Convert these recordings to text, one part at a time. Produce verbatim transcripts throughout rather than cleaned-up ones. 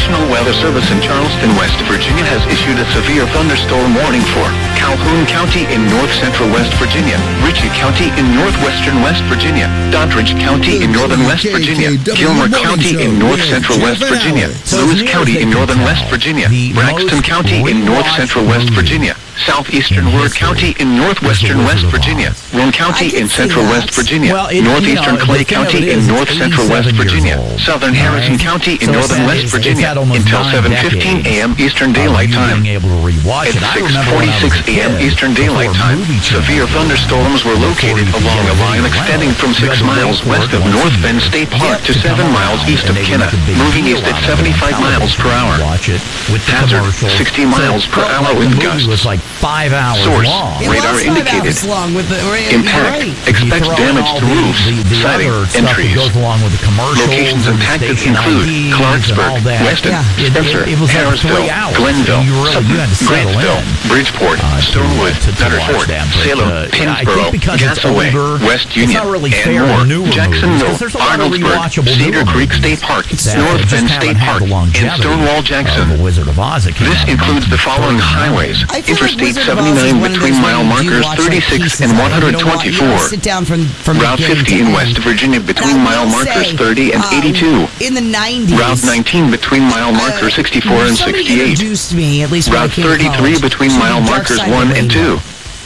National Weather Service in Charleston, West Virginia has issued a severe thunderstorm warning for Calhoun County in north-central West Virginia, Ritchie County in northwestern West Virginia, Doddridge County in northern West Virginia, Gilmer County in north-central West Virginia, Lewis County in northern West Virginia, Braxton County in north-central West Virginia, southeastern Ward County in northwestern West Virginia, Roane County in central West Virginia, well, it, northeastern you know, Clay County in north-central West Virginia, southern Harrison right. County in so northern West Virginia, until seven fifteen a.m. Eastern Daylight Time. At six forty-six a.m. Eastern Daylight Time, severe thunderstorms were located along a line extending from six miles west of North Bend State Park to seven miles east of Kenna, moving east at seventy-five miles per hour. Hazard, sixty miles per hour wind gusts. Five hours Source, long. radar indicated. Long with the, Impact. Right. Expect damage to roofs, the, the siding, entries. Goes along with the locations impacted include Clarksburg, Weston, yeah. Spencer, it, it, it Harrisville, like Glenville, you really, Sutton, you Grantsville, Bridgeport, uh, Stonewood, Nutter Fort, Salem, uh, Tinsboro, Gassaway, West Union, really and more. Jacksonville, Arnold'sburg, Cedar Creek State Park, North Bend State Park, and Stonewall Jackson. This includes the following highways: Interstate seventy-nine between mile markers thirty-six and one hundred twenty-four. Sit down from, from Route fifty in West Virginia between mile markers say, thirty and eighty-two. In the nineties. Route nineteen between mile markers uh, sixty-four and sixty-eight. Me, at least Route thirty-three between so mile markers one and two.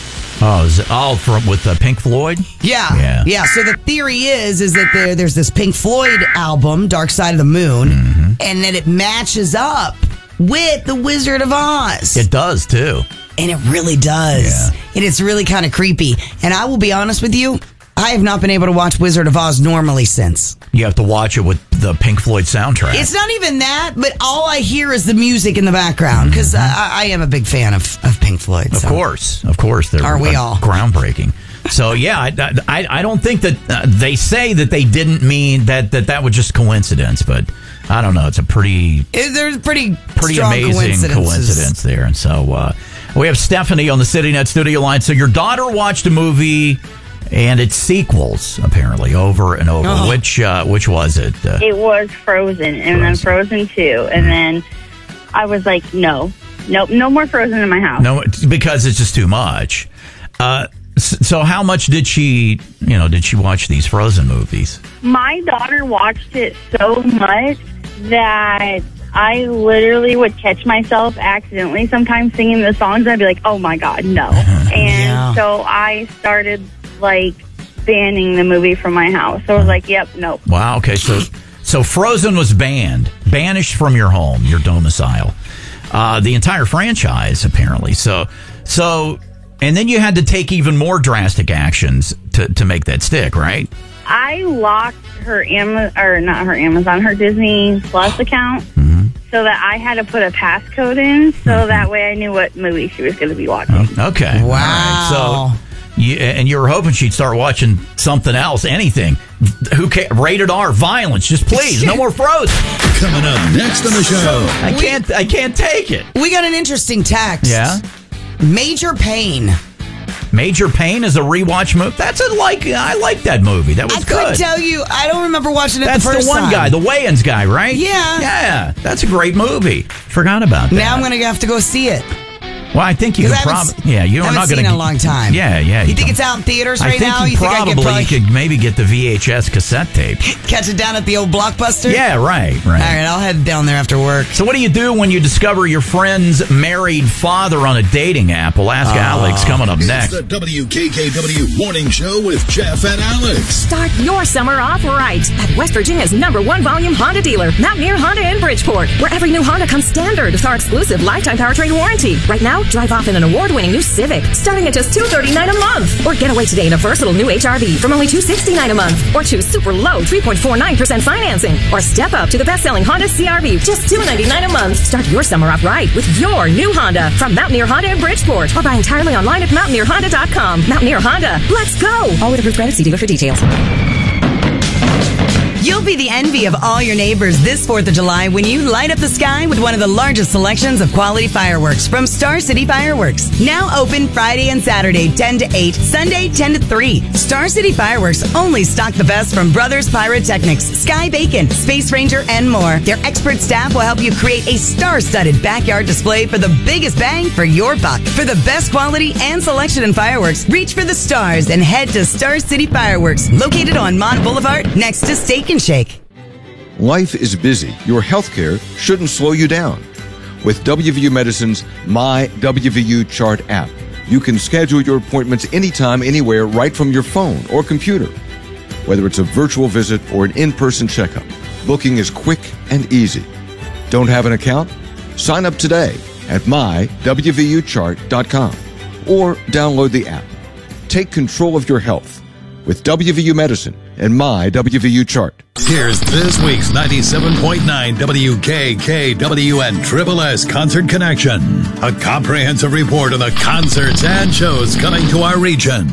Oh, is it all from with uh, Pink Floyd? Yeah, yeah, yeah. So the theory is, is that there, there's this Pink Floyd album, Dark Side of the Moon, mm-hmm. and that it matches up with The Wizard of Oz. It does too. And it really does. Yeah. And it's really kind of creepy. And I will be honest with you, I have not been able to watch Wizard of Oz normally since. You have to watch it with the Pink Floyd soundtrack. It's not even that, but all I hear is the music in the background, because mm-hmm. I, I am a big fan of, of Pink Floyd. Of so. course. Of course. They're Are we all? Groundbreaking. So, yeah, I, I, I don't think that uh, they say that they didn't mean that, that that was just coincidence, but I don't know. It's a pretty... It, there's pretty Pretty amazing coincidence there. And so... Uh, we have Stephanie on the CityNet studio line. So your daughter watched a movie and its sequels, apparently, over and over. Oh. Which uh, which was it? Uh, it was Frozen, and Frozen. then Frozen two. And then I was like, no, nope, no more Frozen in my house. No, because it's just too much. Uh, so how much did she, you know, did she watch these Frozen movies? My daughter watched it so much that... I literally would catch myself accidentally sometimes singing the songs, and I'd be like, oh my God, no. And yeah. so I started, like, banning the movie from my house. So I was like, yep, nope. Wow, okay, so so Frozen was banned, banished from your home, your domicile. Uh, the entire franchise, apparently. So, so, and then you had to take even more drastic actions to, to make that stick, right? I locked her Amazon, or not her Amazon, her Disney Plus account. Mm-hmm. So that I had to put a passcode in, so mm-hmm. that way I knew what movie she was going to be watching. Oh, okay. Wow. Right. So, you, and you were hoping she'd start watching something else, anything. Who cares? Rated R, violence. Just please, no more Frozen. Coming up next on the show. I can't. I can't take it. We got an interesting text. Yeah. Major Pain. Major Pain is a rewatch movie. That's a like. I like that movie. That was I good. couldn't tell you. I don't remember watching it That's the first the one time. guy, the Wayans guy, right? Yeah. Yeah. That's a great movie. Forgot about that. Now I'm going to have to go see it. Well, I think you could probably. Yeah, you're I not going to. Seen it in a long time. Yeah, yeah. You, you think it's out in theaters right I think now? You, you probably, think I probably could maybe get the V H S cassette tape. Catch it down at the old Blockbuster? Yeah, right, right. All right, I'll head down there after work. So what do you do when you discover your friend's married father on a dating app? We'll ask uh, Alex coming up next. It's the W K K W Morning Show with Jeff and Alex. Start your summer off right at West Virginia's number one volume Honda dealer, Mountaineer Honda in Bridgeport, where every new Honda comes standard with our exclusive lifetime powertrain warranty. Right now, drive off in an award-winning new Civic, starting at just two hundred thirty-nine dollars a month. Or get away today in a versatile new H R V from only two hundred sixty-nine dollars a month. Or choose super low three point four nine percent financing. Or step up to the best-selling Honda C R V, just two hundred ninety-nine dollars a month. Start your summer off right with your new Honda from Mountaineer Honda in Bridgeport. Or buy entirely online at mountaineer honda dot com. Mountaineer Honda, let's go! All with approved credit, see dealer for details. You'll be the envy of all your neighbors this fourth of July when you light up the sky with one of the largest selections of quality fireworks from Star City Fireworks. Now open Friday and Saturday ten to eight, Sunday ten to three. Star City Fireworks only stock the best from Brothers Pyrotechnics, Sky Bacon, Space Ranger, and more. Their expert staff will help you create a star-studded backyard display for the biggest bang for your buck. For the best quality and selection in fireworks, reach for the stars and head to Star City Fireworks, located on Mont Boulevard next to Steak and Shake. Life is busy. Your healthcare shouldn't slow you down. With W V U Medicine's My W V U Chart app, you can schedule your appointments anytime, anywhere, right from your phone or computer. Whether it's a virtual visit or an in-person checkup, booking is quick and easy. Don't have an account? Sign up today at my w v u chart dot com or download the app. Take control of your health with W V U Medicine and My W V U Chart. Here's this week's ninety-seven point nine W K K W and Triple S Concert Connection. A comprehensive report on the concerts and shows coming to our region.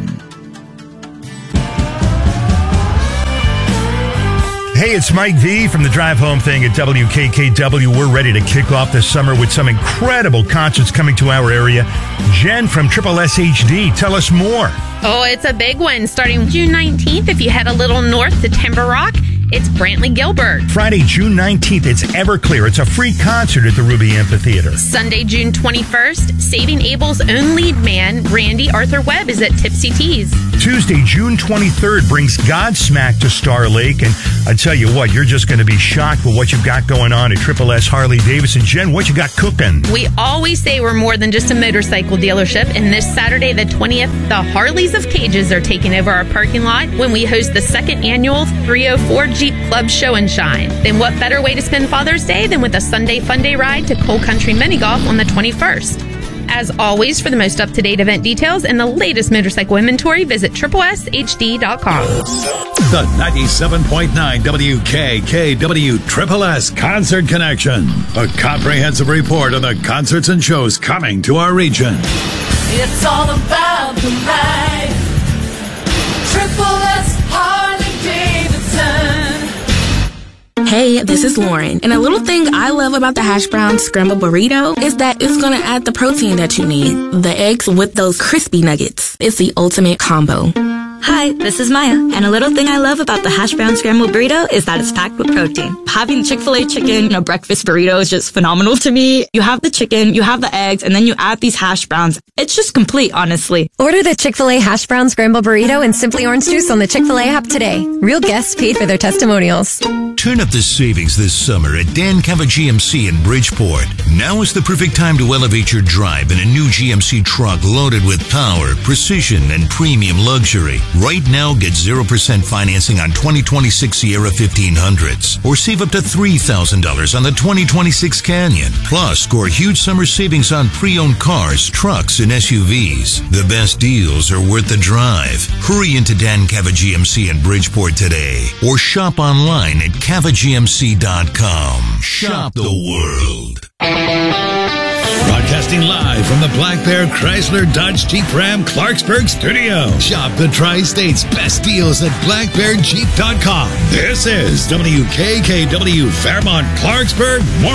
Hey, it's Mike V from the Drive Home thing at W K K W. We're ready to kick off the summer with some incredible concerts coming to our area. Jen from Triple S H D, tell us more. Oh, it's a big one. Starting June nineteenth, if you head a little north to Timber Rock, it's Brantley Gilbert. Friday, June nineteenth, it's Everclear. It's a free concert at the Ruby Amphitheater. Sunday, June twenty-first, Saving Abel's own lead man, Randy Arthur Webb, is at Tipsy Teas. Tuesday, June twenty-third, brings Godsmack to Star Lake. And I tell you what, you're just going to be shocked with what you've got going on at Triple S Harley Davidson. Jen, what you got cooking? We always say we're more than just a motorcycle dealership. And this Saturday, the twentieth, the Harleys of Cages are taking over our parking lot when we host the second annual three oh four Jeep Club Show and Shine. Then what better way to spend Father's Day than with a Sunday fun day ride to Coal Country Mini Golf on the twenty-first. As always, for the most up-to-date event details and the latest motorcycle inventory, visit triple s h d dot com. The ninety-seven point nine W K K W Triple S Concert Connection. A comprehensive report on the concerts and shows coming to our region. It's all about the ride. Triple S Harley Davidson. Hey, this is Lauren, and a little thing I love about the hash brown scrambled burrito is that it's gonna add the protein that you need. The eggs with those crispy nuggets. It's the ultimate combo. Hi, this is Maya, and a little thing I love about the hash brown scrambled burrito is that it's packed with protein. Having Chick-fil-A chicken in a breakfast burrito is just phenomenal to me. You have the chicken, you have the eggs, and then you add these hash browns. It's just complete, honestly. Order the Chick-fil-A hash brown scrambled burrito and Simply Orange Juice on the Chick-fil-A app today. Real guests paid for their testimonials. Turn up the savings this summer at Dan Cava G M C in Bridgeport. Now is the perfect time to elevate your drive in a new G M C truck loaded with power, precision, and premium luxury. Right now, get zero percent financing on twenty twenty-six Sierra fifteen hundreds, or save up to three thousand dollars on the twenty twenty-six Canyon. Plus, score huge summer savings on pre-owned cars, trucks, and S U Vs. The best deals are worth the drive. Hurry into Dan Cava G M C in Bridgeport today, or shop online at cava g m c dot com. Shop the world. Broadcasting live from the Black Bear Chrysler Dodge Jeep Ram Clarksburg studio. Shop the Tri-State's best deals at black bear jeep dot com. This is W K K W Fairmont Clarksburg.